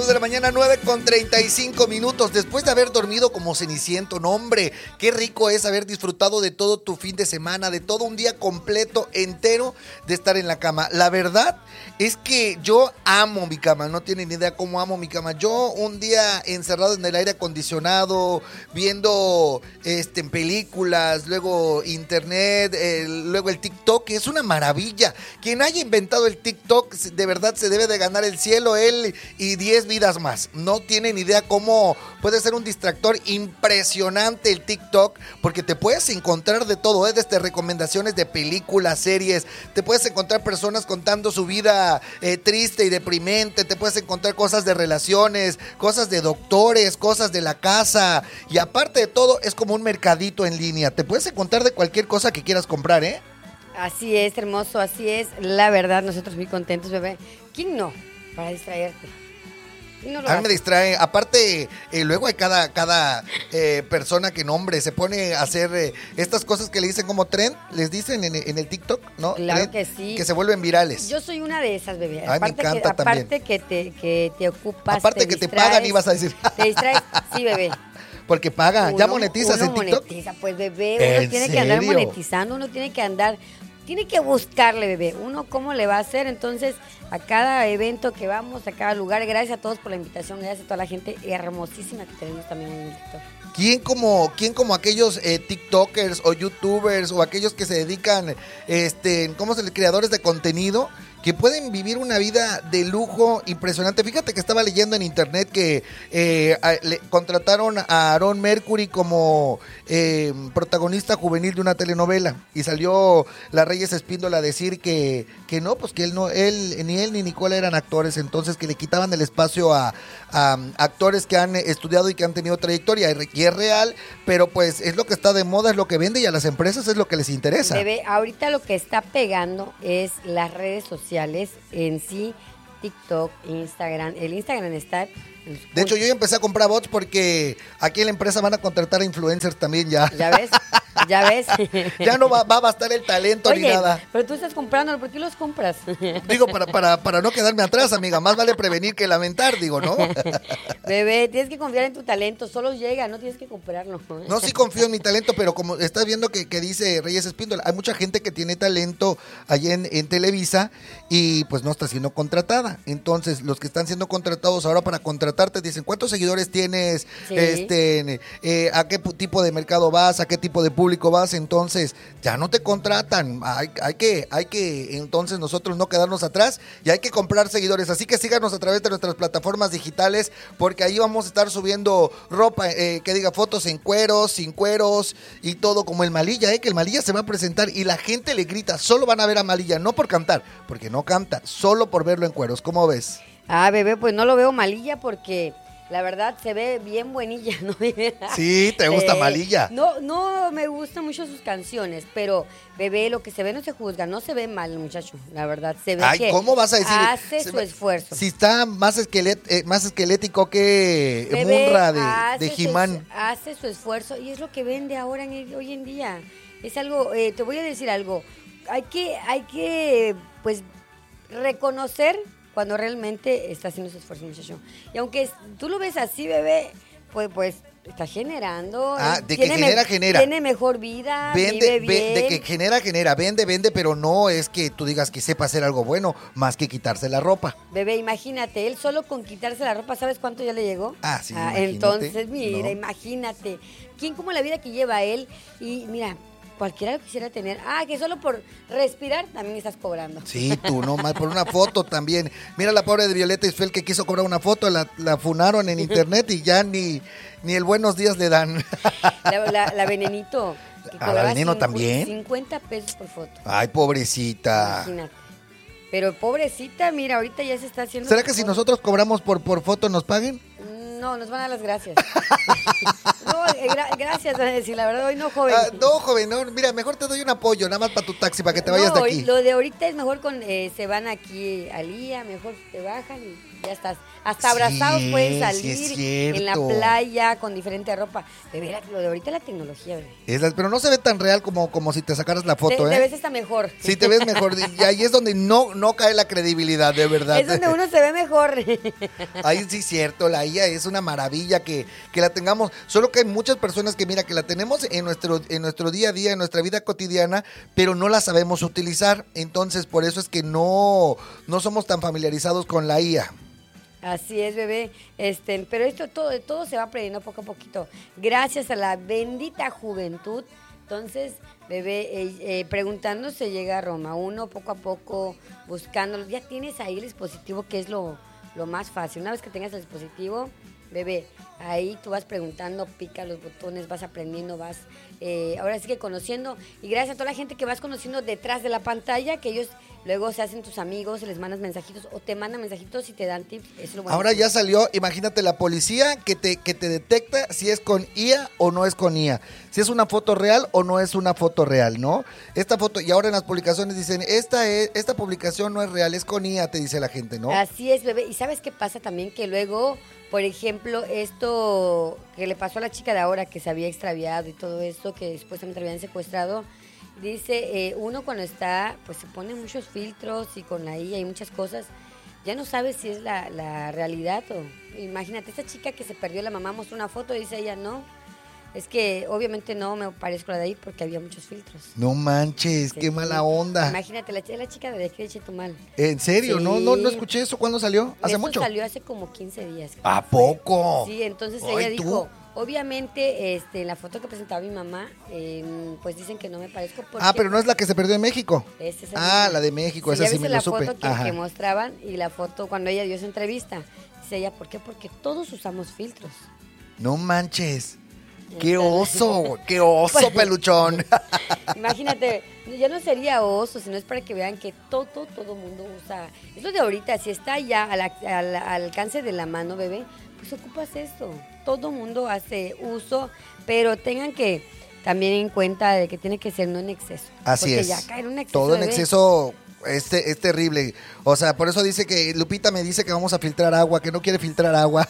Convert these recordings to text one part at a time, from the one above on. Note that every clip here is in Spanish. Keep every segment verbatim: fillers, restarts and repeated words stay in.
de la mañana, nueve con treinta y cinco minutos. Después de haber dormido como Ceniciento, no hombre, qué rico es haber disfrutado de todo tu fin de semana, de todo un día completo, entero de estar en la cama. La verdad es que yo amo mi cama, no tienen ni idea cómo amo mi cama. Yo un día encerrado en el aire acondicionado, viendo este, películas, luego internet, eh, luego el TikTok, es una maravilla. Quien haya inventado el TikTok, de verdad se debe de ganar el cielo, él y diez vidas más. No tienen idea cómo puede ser un distractor impresionante el TikTok, porque te puedes encontrar de todo, ¿eh? Desde recomendaciones de películas, series, te puedes encontrar personas contando su vida eh, triste y deprimente, te puedes encontrar cosas de relaciones, cosas de doctores, cosas de la casa, y aparte de todo es como un mercadito en línea, te puedes encontrar de cualquier cosa que quieras comprar, ¿eh? Así es, hermoso, así es, la verdad, nosotros muy contentos, bebé. ¿Quién no? Para distraerte. No a mí me distrae, aparte eh, luego hay cada, cada eh, persona que nombre se pone a hacer eh, estas cosas que le dicen como trend, les dicen en, en el TikTok, ¿no? Claro trend, que sí. Que se vuelven virales. Yo soy una de esas, bebé. Ay, aparte me encanta que, también. Aparte que te, que te ocupas, Aparte te que distraes, te pagan, ibas a decir. Te distraes, sí, bebé. Porque paga, Uno, ¿ya monetizas uno en TikTok? monetiza, pues bebé, uno ¿En tiene que andar serio? monetizando, uno tiene que andar, tiene que buscarle, bebé, uno cómo le va a hacer. Entonces, a cada evento que vamos, a cada lugar, gracias a todos por la invitación, gracias a toda la gente hermosísima que tenemos también en el TikTok. ¿Quién como, quién como aquellos eh, TikTokers o YouTubers o aquellos que se dedican, este, ¿cómo se le creadores de contenido? Que pueden vivir una vida de lujo impresionante. Fíjate que estaba leyendo en internet que eh, a, le contrataron a Aaron Mercury como eh, protagonista juvenil de una telenovela y salió la Reyes Espíndola a decir que, que no, pues que él no, él ni él ni Nicole eran actores, entonces que le quitaban el espacio a, a actores que han estudiado y que han tenido trayectoria, y es real, pero pues es lo que está de moda, es lo que vende y a las empresas es lo que les interesa. Bebé, ahorita lo que está pegando es las redes sociales en sí, TikTok, Instagram. El Instagram está... De hecho, yo ya empecé a comprar bots porque aquí en la empresa van a contratar a influencers también ya. ¿Ya ves? ¿Ya ves? Ya no va, va a bastar el talento. Oye, ni nada. Pero tú estás comprándolo, ¿por qué los compras? Digo, para, para, para no quedarme atrás, amiga. Más vale prevenir que lamentar, digo, ¿no? Bebé, tienes que confiar en tu talento. Solo llega, no tienes que comprarlo. No, sí confío en mi talento, pero como estás viendo que, que dice Reyes Espíndola, hay mucha gente que tiene talento allá en, en Televisa y pues no está siendo contratada. Entonces, los que están siendo contratados ahora para contratarte dicen, ¿cuántos seguidores tienes? Sí. Este, eh, ¿a qué tipo de mercado vas? ¿A qué tipo de público vas? Entonces, ya no te contratan. Hay, hay que, hay que, entonces nosotros no quedarnos atrás y hay que comprar seguidores. Así que síganos a través de nuestras plataformas digitales, porque ahí vamos a estar subiendo ropa, eh, que diga fotos en cueros, sin cueros y todo, como el Malilla, eh, que el Malilla se va a presentar y la gente le grita, solo van a ver a Malilla, no por cantar, porque no canta, solo por verlo en cueros. ¿Cómo ves? Ah, bebé, pues no lo veo Malilla porque la verdad se ve bien buenilla, ¿no? Sí, ¿te gusta Sí. Malilla? No, no me gustan mucho sus canciones, pero bebé, lo que se ve no se juzga, no se ve mal el muchacho, la verdad, se ve Ay, que ¿cómo vas a decir? hace Se su ve- esfuerzo. Si está más, esquelet, eh, más esquelético que Bebé, Munra de, hace de su- He-Man. hace su esfuerzo y es lo que vende ahora en el- hoy en día. Es algo, eh, te voy a decir algo, hay que, hay que, pues, reconocer cuando realmente está haciendo su esfuerzo, muchacho. Y aunque es- tú lo ves así, bebé, pues, pues está generando. Ah, de que tiene genera, me- genera. Tiene mejor vida, Vende, vive bien. ve- de que genera, genera, vende, vende, pero no es que tú digas que sepa hacer algo bueno, más que quitarse la ropa. Bebé, imagínate, él solo con quitarse la ropa, ¿sabes cuánto ya le llegó? Ah, sí, imagínate. Entonces, mira, No. imagínate. ¿Quién como la vida que lleva él? Y mira, cualquiera lo quisiera tener. Ah, que solo por respirar también estás cobrando. Sí, tú, no más por una foto también. Mira la pobre de Violeta Isfel que quiso cobrar una foto, la, la funaron en internet y ya ni, ni el buenos días le dan. La, la, la Venenito. Que ¿A la cobraba Veneno cincu- también? cincuenta pesos por foto. Ay, pobrecita. Imagínate. Pero pobrecita, mira, ahorita ya se está haciendo. ¿Será su que si foto. nosotros cobramos por, por foto nos paguen? Mm, No, nos van a dar las gracias. No, eh, gra- gracias, van a decir, la verdad, hoy no, joven. Ah, no, joven, no, mira, mejor te doy un apoyo, nada más para tu taxi, para que te vayas No, de aquí. Lo de ahorita es mejor con, eh, se van aquí al I A, mejor te bajan y ya estás. Hasta abrazados Sí, pueden sí salir es en la cierto. playa con diferente ropa. De veras, lo de ahorita es la tecnología, bebé. Es la- pero no se ve tan real como, como si te sacaras la foto, Te, te ¿eh? ves hasta mejor. Sí, te ves mejor. Y ahí es donde no, no cae la credibilidad, de verdad. Es donde uno se ve mejor. Ahí sí es cierto, la I A es una maravilla que, que la tengamos. Solo que hay muchas personas que, mira, que la tenemos en nuestro, en nuestro día a día, en nuestra vida cotidiana, pero no la sabemos utilizar. Entonces, por eso es que no, no somos tan familiarizados con la I A. Así es, bebé. Este, pero esto todo, todo se va aprendiendo poco a poquito. Gracias a la bendita juventud. Entonces, bebé, eh, eh, preguntando se llega a Roma. Uno poco a poco buscándolo. Ya tienes ahí el dispositivo, que es lo, lo más fácil. Una vez que tengas el dispositivo, bebé, ahí tú vas preguntando, pica los botones, vas aprendiendo, vas eh, ahora sí que conociendo. Y gracias a toda la gente que vas conociendo detrás de la pantalla, que ellos luego se hacen tus amigos, se les mandas mensajitos o te mandan mensajitos y te dan tips. Eso es lo bueno. Ahora ya salió, imagínate, la policía que te, que te detecta si es con I A o no es con I A. Si es una foto real o no es una foto real, ¿no? Esta foto, y ahora en las publicaciones dicen, esta, es, esta publicación no es real, es con I A, te dice la gente, ¿no? Así es, bebé. ¿Y sabes qué pasa también? Que luego, por ejemplo, esto que le pasó a la chica de ahora que se había extraviado y todo esto, que supuestamente habían secuestrado, dice, eh, uno cuando está, pues se pone muchos filtros y con la I A y muchas cosas, ya no sabe si es la, la realidad o... Imagínate, esta chica que se perdió, la mamá mostró una foto y dice ella, no, es que obviamente no me parezco a la de ahí porque había muchos filtros. No manches, Sí. qué mala onda. Imagínate, la, la chica de aquí de Chetumal. ¿En serio? Sí. No, no, no escuché eso. ¿Cuándo salió? ¿Hace Eso mucho? salió hace como quince días. ¿A poco? Sí, entonces Ay, ella ¿tú? dijo, obviamente, este, la foto que presentaba mi mamá, eh, pues dicen que no me parezco porque... Ah, pero no es la que se perdió en México. Esa es la Ah, misma. la de México, Sí, esa ya sí viste me lo la supe. foto que, Ajá. que mostraban y la foto cuando ella dio su entrevista. Dice ella, ¿por qué? Porque todos usamos filtros. No manches. ¡Qué Entonces- oso! ¡Qué oso, peluchón! Imagínate, ya no sería oso, sino es para que vean que todo, todo mundo usa. Es lo de ahorita, si está ya al, al- al alcance de la mano, bebé, pues ocupas esto. Todo mundo hace uso, pero tengan que también en cuenta de que tiene que ser no en exceso. Así porque es. ya caer en un exceso, Todo en bebé. exceso es, te- es terrible. O sea, por eso dice que Lupita me dice que vamos a filtrar agua, que no quiere filtrar agua.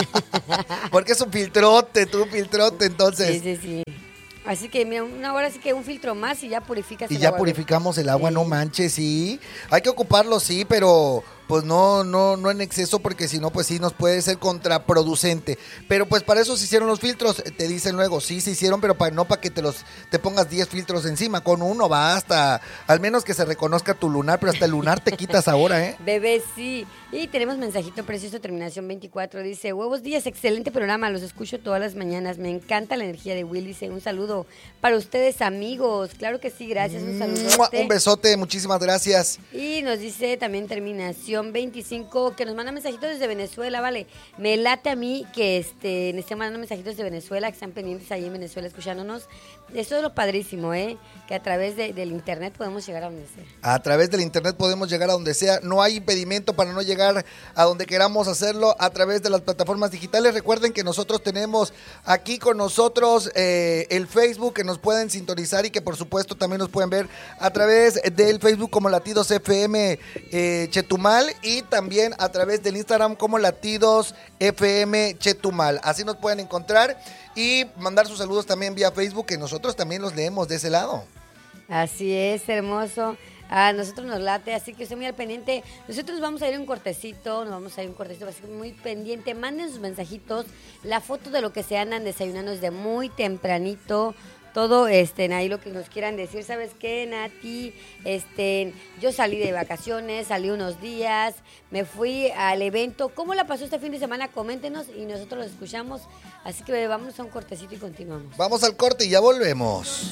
Porque es un filtrote, tú un filtrote, entonces. Sí, sí, sí. Así que mira, una hora sí que un filtro más y ya purificas Y el ya agua, bebé. purificamos el agua, Sí. no manches, sí. Hay que ocuparlo, sí, pero pues no, no, no en exceso, porque si no, pues sí nos puede ser contraproducente. Pero pues para eso se hicieron los filtros, te dicen luego, sí se hicieron, pero para, no para que te los te pongas diez filtros encima, con uno basta. Al menos que se reconozca tu lunar, pero hasta el lunar te quitas ahora, ¿eh? Bebé, sí. Y tenemos mensajito precioso, terminación veinticuatro. Dice, huevos días, excelente programa, los escucho todas las mañanas. Me encanta la energía de Will. Dice, un saludo para ustedes, amigos. Claro que sí, gracias, un ¡Mua! saludote. Un besote, muchísimas gracias. Y nos dice también terminación veinticinco, que nos manda mensajitos desde Venezuela, vale. Me late a mí que este, nos estén mandando mensajitos de Venezuela, que están pendientes ahí en Venezuela escuchándonos. Eso es lo padrísimo, ¿eh? Que a través de- del internet podemos llegar a donde sea. A través del internet podemos llegar a donde sea. No hay impedimento para no llegar a donde queramos hacerlo a través de las plataformas digitales. Recuerden que nosotros tenemos aquí con nosotros eh, el Facebook, que nos pueden sintonizar y que por supuesto también nos pueden ver a través del Facebook como Latidos F M eh, Chetumal, y también a través del Instagram como Latidos F M Chetumal. Así nos pueden encontrar y mandar sus saludos también vía Facebook, que nosotros también los leemos de ese lado. Así es, hermoso. A nosotros nos late, así que estoy muy al pendiente. Nosotros vamos a ir a un cortecito, nos vamos a ir a un cortecito, así que muy pendiente. Manden sus mensajitos, la foto de lo que se andan desayunando desde muy tempranito. Todo, este, ahí lo que nos quieran decir. ¿Sabes qué, Nati? Este, yo salí de vacaciones, salí unos días, me fui al evento. ¿Cómo la pasó este fin de semana? Coméntenos y nosotros los escuchamos. Así que vámonos a un cortecito y continuamos. Vamos al corte y ya volvemos.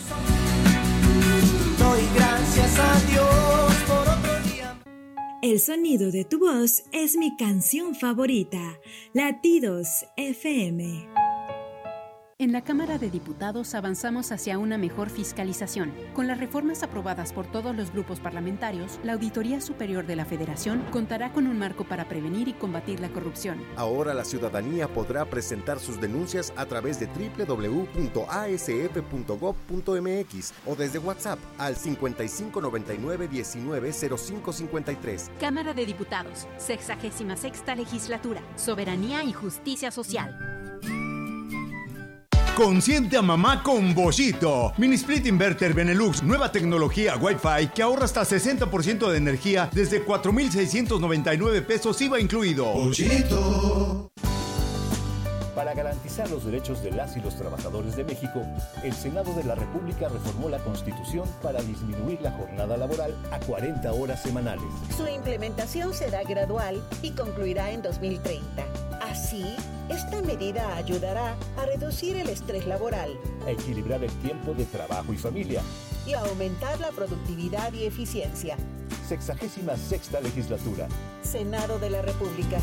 Doy gracias a Dios por otro día. El sonido de tu voz es mi canción favorita. Latidos F M. En la Cámara de Diputados avanzamos hacia una mejor fiscalización. Con las reformas aprobadas por todos los grupos parlamentarios, la Auditoría Superior de la Federación contará con un marco para prevenir y combatir la corrupción. Ahora la ciudadanía podrá presentar sus denuncias a través de doble u doble u doble u punto a s f punto gob punto m x o desde WhatsApp al cincuenta y cinco noventa y nueve diecinueve cero cinco cincuenta y tres. Cámara de Diputados, sexagésima sexta legislatura, soberanía y justicia social. Consiente a mamá con Boschito. Mini Split Inverter Benelux, nueva tecnología Wi-Fi que ahorra hasta sesenta por ciento de energía desde cuatro mil seiscientos noventa y nueve pesos I V A incluido. Boschito. Para garantizar los derechos de las y los trabajadores de México, el Senado de la República reformó la Constitución para disminuir la jornada laboral a cuarenta horas semanales. Su implementación será gradual y concluirá en dos mil treinta. Así, esta medida ayudará a reducir el estrés laboral, a equilibrar el tiempo de trabajo y familia y a aumentar la productividad y eficiencia. Sexagésima sexta legislatura. Senado de la República.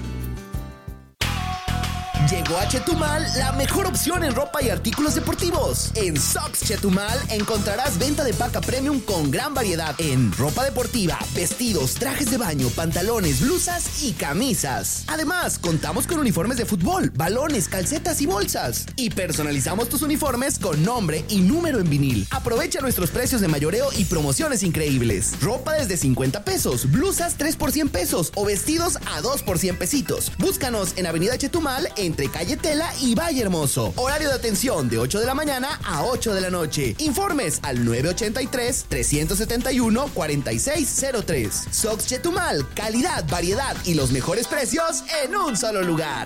Llegó a Chetumal la mejor opción en ropa y artículos deportivos. En Socks Chetumal encontrarás venta de paca premium con gran variedad en ropa deportiva, vestidos, trajes de baño, pantalones, blusas y camisas. Además, contamos con uniformes de fútbol, balones, calcetas y bolsas. Y personalizamos tus uniformes con nombre y número en vinil. Aprovecha nuestros precios de mayoreo y promociones increíbles. Ropa desde cincuenta pesos, blusas tres por cien pesos o vestidos a dos por cien pesitos. Búscanos en Avenida Chetumal entre Calle Tela y Valle Hermoso. Horario de atención de ocho de la mañana a ocho de la noche. Informes al nueve ochenta y tres, trescientos setenta y uno, cuarenta y seis cero tres. Socks Chetumal, calidad, variedad y los mejores precios en un solo lugar.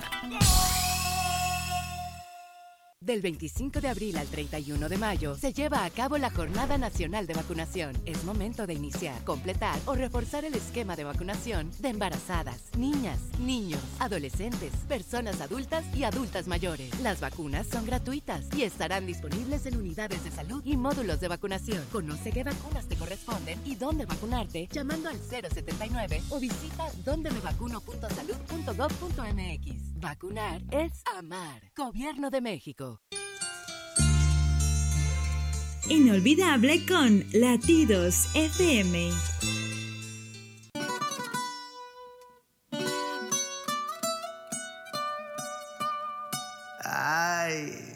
Del veinticinco de abril al treinta y uno de mayo se lleva a cabo la Jornada Nacional de Vacunación. Es momento de iniciar, completar o reforzar el esquema de vacunación de embarazadas, niñas, niños, adolescentes, personas adultas y adultas mayores. Las vacunas son gratuitas y estarán disponibles en unidades de salud y módulos de vacunación. Conoce qué vacunas te corresponden y dónde vacunarte llamando al cero setenta y nueve o visita donde me vacuno punto salud punto gob punto m x. Vacunar es amar. Gobierno de México. Inolvidable con Latidos F M. Ay,